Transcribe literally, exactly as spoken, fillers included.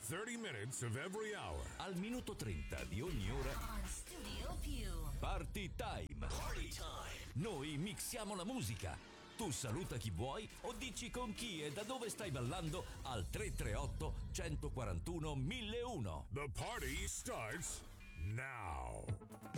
thirty minutes of every hour. Al minuto trenta di ogni ora. On Studio Più. Party time. Party time. Noi mixiamo la musica. Tu saluta chi vuoi o dici con chi e da dove stai ballando al tre tre otto, uno quattro uno, mille uno. The party starts now.